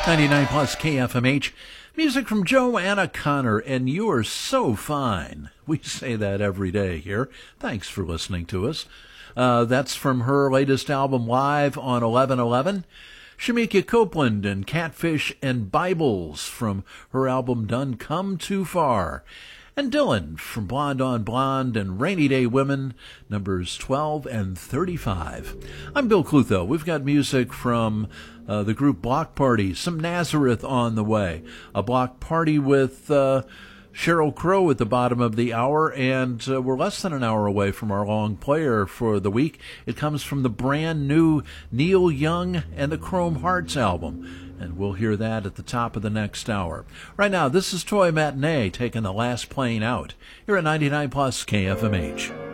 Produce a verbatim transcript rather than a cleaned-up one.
ninety-nine plus K F M H. Music from Joanna Connor, and You're So Fine. We say that every day here. Thanks for listening to us. Uh, that's from her latest album, Live on eleven eleven. Shamika Copeland and Catfish and Bibles from her album Done Come Too Far. And Dylan from Blonde on Blonde and Rainy Day Women, numbers twelve and thirty-five. I'm Bill Clutho. We've got music from uh, the group Block Party, some Nazareth on the way, a block party with uh, Sheryl Crow at the bottom of the hour, and uh, we're less than an hour away from our long player for the week. It comes from the brand new Neil Young and the Chrome Hearts album. And we'll hear that at the top of the next hour. Right now, this is Toy Matinee taking the last plane out here at ninety-nine plus K F M H.